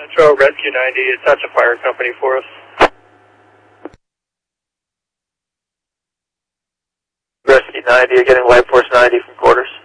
Metro, Rescue 90, that's a fire company for us. Rescue 90, you're getting Light Force 90 from quarters.